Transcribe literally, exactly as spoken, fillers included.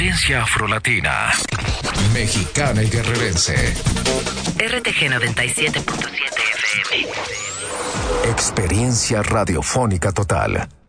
Experiencia afrolatina, mexicana y guerrerense. R T G noventa y siete punto siete F M. Experiencia radiofónica total.